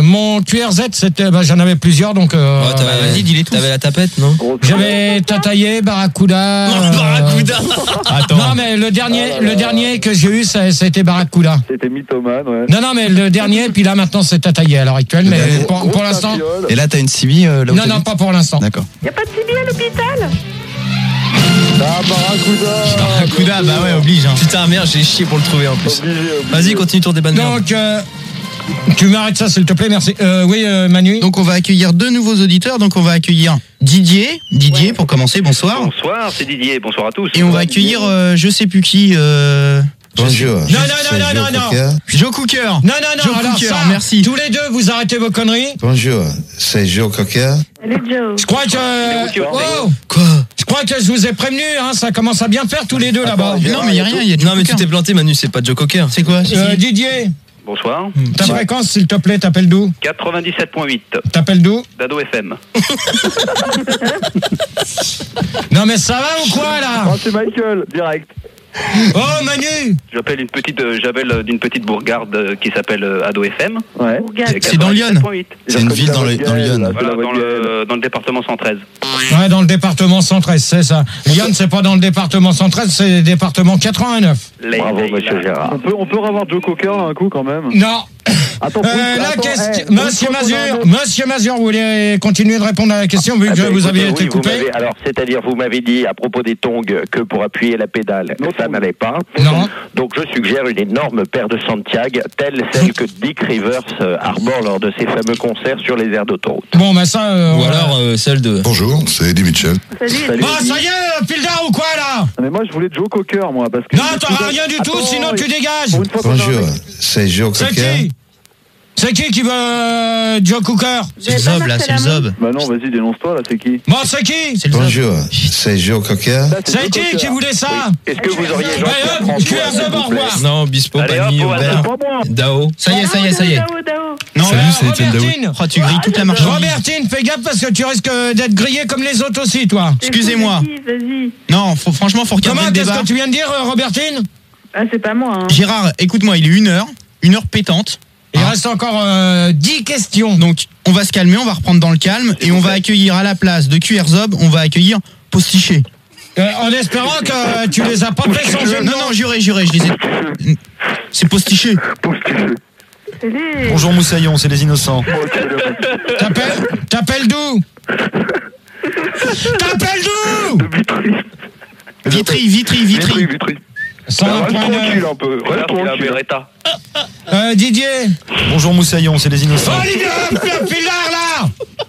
Mon QRZ, c'était, j'en avais plusieurs, donc. Vas-y, dis-les tous. T'avais la tapette, non? J'avais Tataillé, Barracuda. Barracuda. Attends. Non, mais le dernier que j'ai eu, ça a été Barracuda. C'était mythomane, ouais. Non, mais le dernier, puis là maintenant c'est Tataillé à l'heure actuelle, mais pour l'instant. Et là, t'as une CB là où Non, pas pour l'instant. D'accord. Y a pas de CB à l'hôpital? Barracuda, bah ouais, oblige. Hein. Putain, merde, j'ai chié pour le trouver en plus. Vas-y, continue ton débat de merde. Donc, tu m'arrêtes ça s'il te plaît, merci. Oui, Manu. Donc on va accueillir 2 nouveaux auditeurs. Donc on va accueillir Didier pour commencer, bonsoir. Bonsoir, c'est Didier, bonsoir à tous. Et on va accueillir je sais plus qui. Bonjour. Non. Joe Cooker. Non. Joe Alors Cooker, ça, merci. tous les deux, vous arrêtez vos conneries. Bonjour, c'est Joe Cocker. Salut Joe. Je crois que. Quoi? Je crois que je vous ai prévenu, hein, ça commence à bien faire tous les deux là-bas. Non mais y a rien, y a Non mais tu t'es planté Manu, c'est pas Joe Cocker. C'est quoi? Didier, Bonsoir. ta fréquence s'il te plaît, t'appelles d'où? 97.8. T'appelles d'où? d'Ado FM. Non mais ça va ou quoi là? C'est Michael, direct. Oh Manu. J'appelle d'une petite bourgade qui s'appelle Ado FM. Ouais. C'est dans Lyon. C'est une ville dans Lyon. Voilà, dans le département 113. Ouais, dans le département 113, c'est ça. Lyon, c'est pas dans le département 113, c'est le département 89. Bravo, monsieur Gérard. On peut revoir Joe Cocker un coup quand même. Non. Attends, Monsieur Mazur, vous voulez continuer de répondre à la question vu que vous aviez été coupé? Alors, c'est-à-dire, vous m'avez dit à propos des tongs que pour appuyer la pédale, ça n'allait pas. Non. Donc, je suggère une énorme paire de Santiago, telle celle que Dick Rivers arbore lors de ses fameux concerts sur les aires d'autoroute. Bon, ben ça. Ou alors celle de. Bonjour, c'est Eddie Mitchell. Salut. Ah, ça y est, Pildar ou quoi là? Mais moi, je voulais Joe Cocker, moi, parce que. Non, t'auras rien du tout, sinon tu dégages. Bonjour, c'est Joe C'est Cocker. qui? C'est qui veut Joe Cooker? C'est le Zob là, c'est le Zob. Bah non, vas-y, dénonce-toi là, c'est qui? Bon, c'est qui? C'est le Zob. Bonjour, c'est Joe Cocker. C'est qui voulait ça? Est-ce que vous auriez Ouais, hop, QRZ, au revoir. Non, Bispo, Allez, Pani, hop, au Aubert, Pas moi. Dao. Ça y est. Dao. Non, Salut, là, c'est Étienne Daoud. je crois que tu grilles toute la marchandise. Robertine, fais gaffe parce que tu risques d'être grillé comme les autres aussi, toi. Excusez-moi. Vas-y. Non, franchement, faut regarder Comment, le qu'est-ce débat. que tu viens de dire, Robertine? Ah, c'est pas moi. Hein. Gérard, écoute-moi, il est 1 heure pétante. Il reste encore 10 questions. Donc, on va se calmer, on va reprendre dans le calme et on va accueillir à la place de QR Zob, on va accueillir Postiché. En espérant que tu les as pas fait changer de nom. Non, juré, je les ai. C'est Postiché. Salut. Bonjour Moussaillon, c'est les innocents. T'appelles d'où? T'appelles d'où? Vitry. Tranquille un peu. Voilà, c'est la Beretta. Didier. Bonjour Moussaillon, c'est les innocents. Oh, Olivier, Pildar, là.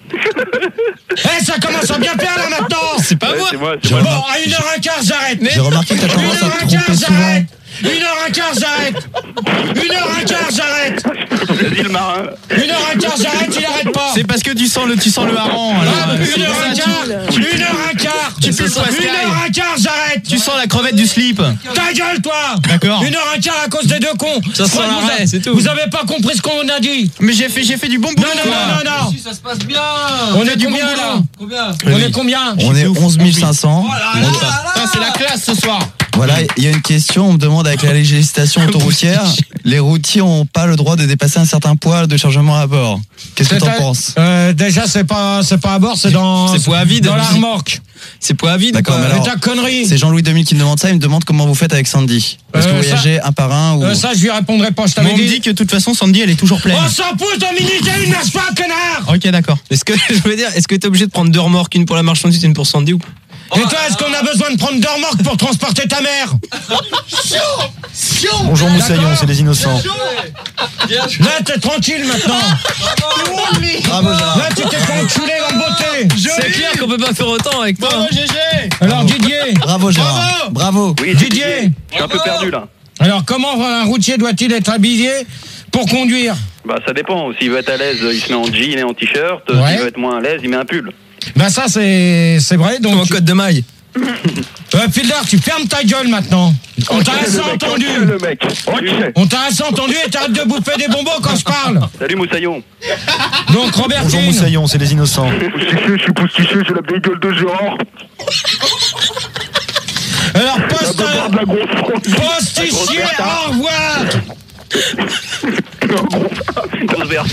Ça commence à bien faire, là, maintenant. C'est pas moi. C'est moi. Bon, à 1h15, j'arrête. J'ai remarqué que t'as tendance à te tromper souvent. 1h15, j'arrête. 1h15, j'arrête. Vas-y, le marin. 1h15, j'arrête, il arrête pas. C'est parce que tu sens le hareng. Ah, 1h15, 1h15. Tu peux pas 1h15, j'arrête. Tu sens la crevette du slip. Ta gueule, toi. D'accord. 1h15 à cause des deux cons. Ça sent l'arrêt, c'est tout. Vous avez pas compris ce qu'on a dit. Mais j'ai fait du bon boulot. Non. Si, ça se passe bien. On est combien, là? On est combien? On est 11 500. C'est la classe ce soir. Voilà, il y a une question, on me demande avec la législation autoroutière, les routiers n'ont pas le droit de dépasser un certain poids de chargement à bord. Qu'est-ce que t'en penses? Déjà, c'est pas à bord, c'est poids à vide. dans la remorque. C'est poids à vide. D'accord, mais alors, ta connerie. c'est Jean-Louis 2000 qui me demande ça, il me demande comment vous faites avec Sandy. Est-ce que vous voyagez un par un ou... Ça, je lui répondrai pas, je On t'avais me dit. dit que de toute façon Sandy elle est toujours pleine. On s'en pousse, Dominique, il ne marche pas, connard. Ok, d'accord. Est-ce que t'es obligé de prendre 2 remorques, une pour la marchandise et une pour Sandy ou pas? Et toi, est-ce qu'on a besoin de prendre 2 remorques pour transporter ta mère? Bonjour Moussaillon, c'est les innocents. Là, t'es tranquille maintenant. Bravo Gérard. Là, tu t'es fait enculer en beauté. C'est clair qu'on peut pas faire autant avec toi. Bravo GG. Alors, Didier. Bravo Gérard. Bravo. Oui, Didier. Je suis un peu perdu, là. Alors, comment un routier doit-il être habillé pour conduire? Bah, ça dépend. S'il veut être à l'aise, il se met en jean et en t-shirt. Ouais. S'il veut être moins à l'aise, il met un pull. Ben ça, c'est vrai. En Donc, code de maille. Pildar, tu fermes ta gueule maintenant. On t'a assez entendu. Le mec. On t'a assez entendu et t'arrêtes de bouffer des bonbons quand je parle. Salut, Moussaillon. Donc, Bonjour Robertine. Moussaillon, c'est les innocents. Je suis postiché, j'ai la belle gueule de Gérard. Alors, postichier, au revoir. Grosse version.